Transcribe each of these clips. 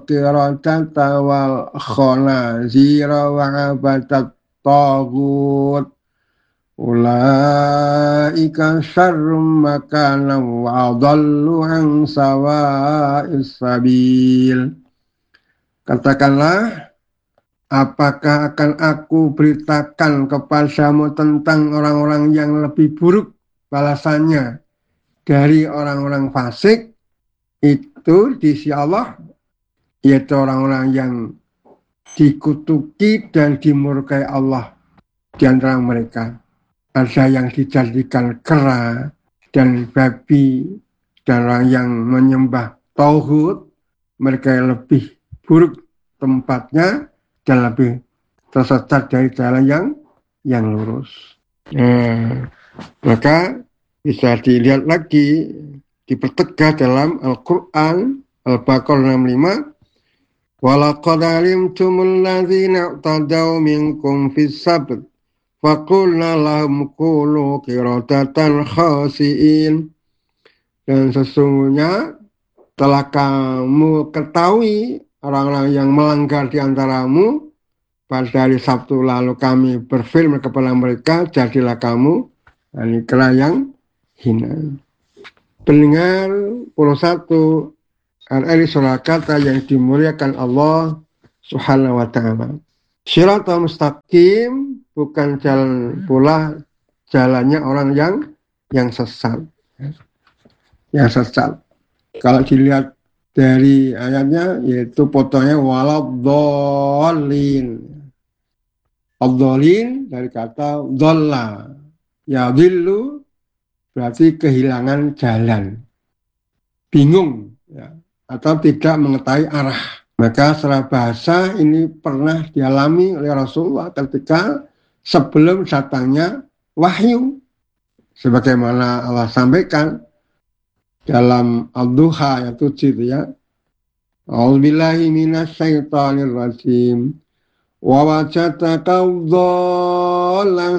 qiradata wal khanazira wa abadat tagut ulaika syarrum makana wa adallu an sawa'is sabil. Katakanlah, apakah akan aku beritakan kepadamu tentang orang-orang yang lebih buruk balasannya dari orang-orang fasik? Itu di sisi Allah, yaitu orang-orang yang dikutuki dan dimurkai Allah. Di antara mereka ada yang dijadikan kera dan babi, dan orang yang menyembah tauhid, mereka yang lebih buruk tempatnya dan lebih tersesat dari jalan yang lurus. Maka bisa dilihat lagi, dipertegas dalam Al-Quran Al-Baqarah 65, walaqad alimtumul ladzina i'tadaw minkum fis sabt faqulna lahum kunu qiradatan khasi'in. Dan sesungguhnya telah kamu ketahui orang-orang yang melanggar di antaramu pada hari Sabtu lalu kami berfirman kepada mereka, jadilah kamu kera yang hina. Pendengar 11 RRI Surakarta yang dimuliakan Allah Subhanahu wa ta'ala. Shiratal mustaqim bukan jalan pula jalannya orang yang sesat. Yang sesat. Kalau dilihat dari ayatnya, yaitu potongnya waladhdallin. Ad-dhalin dari kata dhalla. Ya dhillu berarti kehilangan jalan. Bingung ya, atau tidak mengetahui arah. Maka secara bahasa ini pernah dialami oleh Rasulullah ketika sebelum datangnya wahyu. Sebagaimana Allah sampaikan dalam Al-Duha ayat 7 itu ya. A'udzubillahi minasyaitonir rajim. Wa wajadaka dhallan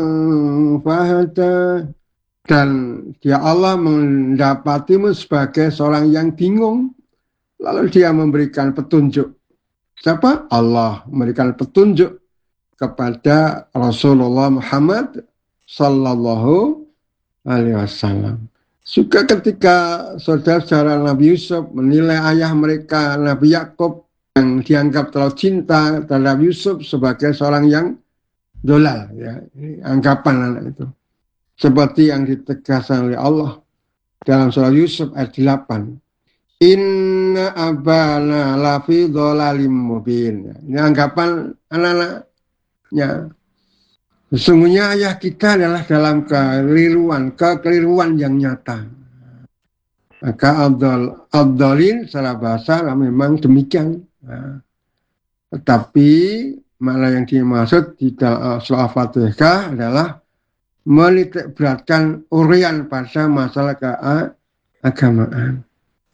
fahada. Dan dia Allah mendapatimu sebagai seorang yang bingung, lalu dia memberikan petunjuk. Siapa? Allah memberikan petunjuk kepada Rasulullah Muhammad sallallahu alaihi wasallam. Juga ketika saudara-saudara Nabi Yusuf menilai ayah mereka Nabi Yakub yang dianggap terlalu cinta terhadap Yusuf sebagai seorang yang dolal, ya, ini anggapan anak itu. Seperti yang ditegaskan oleh Allah dalam surah Yusuf ayat 8. Inna abana lafi dholalim mubin. Ini anggapan anak-anaknya. Sesungguhnya ayah kita adalah dalam kekeliruan yang nyata. Maka ad-dhalin secara bahasa memang demikian. Nah, tetapi makna yang dimaksud di dalam surah Al-Fatihah adalah menitik beratkan urian pada masalah keagamaan.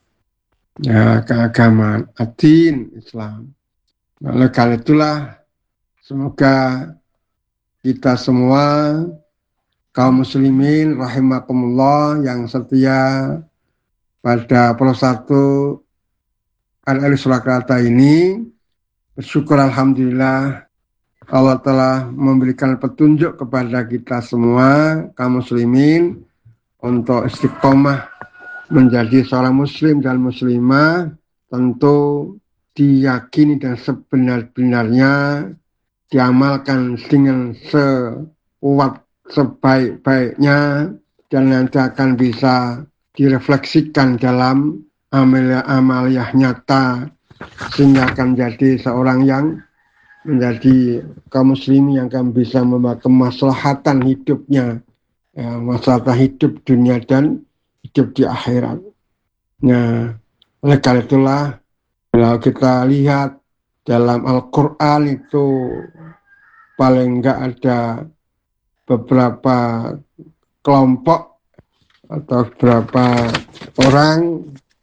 Ya, keagamaan adin Islam. Oleh karena itulah semoga kita semua kaum muslimin rahimakumullah yang setia pada persatu RRI Surakarta ini bersyukur alhamdulillah Allah telah memberikan petunjuk kepada kita semua kaum muslimin untuk istiqomah menjadi seorang muslim dan muslimah. Tentu diyakini dan sebenar-benarnya diamalkan dengan sekuat sebaik-baiknya dan nanti akan bisa direfleksikan dalam amaliyah nyata sehingga akan menjadi seorang yang menjadi kaum muslimin yang akan bisa membawa kemaslahatan hidupnya, ya, maslahatan hidup dunia dan hidup di akhirat. Nah, oleh karena itulah kalau kita lihat dalam Al-Quran itu paling enggak ada beberapa kelompok atau beberapa orang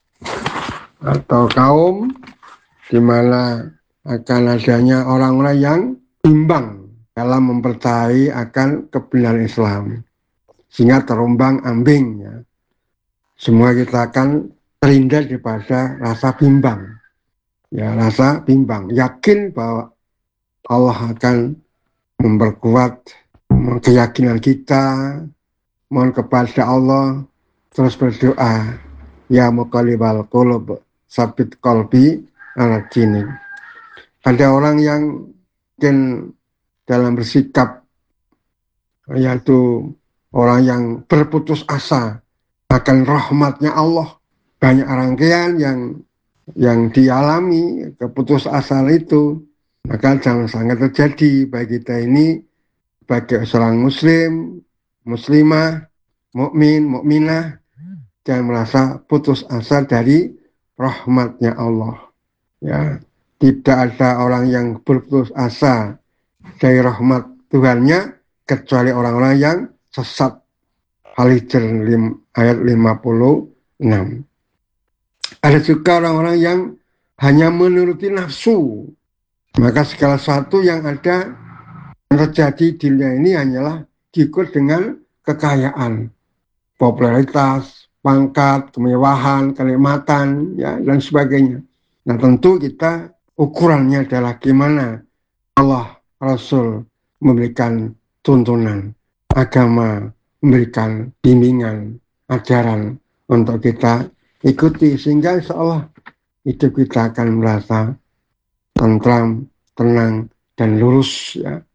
atau kaum di mana akan adanya orang-orang yang bimbang dalam mempercayai akan kebenaran Islam sehingga terombang ambing, ya. Semua kita akan terhindar daripada rasa bimbang. ya rasa bimbang, yakin bahwa Allah akan memperkuat keyakinan kita, mohon kepada Allah, terus berdoa, ya muqallibal qulub, sabit qalbi ala dini. Ada orang yang mungkin dalam bersikap, yaitu orang yang berputus asa akan rahmatnya Allah. Banyak rangkaian yang dialami keputusasaan itu, maka jangan sampai terjadi bagi kita ini sebagai seorang muslim, muslimah, mukmin, mukminah, jangan merasa putus asa dari rahmatnya Allah. Ya, tidak ada orang yang berputus asa dari rahmat Tuhannya kecuali orang-orang yang sesat. Al-Hijr ayat 56. Ada juga orang-orang yang hanya menuruti nafsu. Maka segala sesuatu yang ada yang terjadi di dunia ini hanyalah diikut dengan kekayaan, popularitas, pangkat, kemewahan, kenikmatan, ya, dan sebagainya. Nah, tentu kita ukurannya adalah gimana Allah, Rasul memberikan tuntunan, agama memberikan bimbingan, ajaran untuk kita ikuti, sehingga insya Allah hidup kita akan merasa tentram, tenang, dan lurus, ya.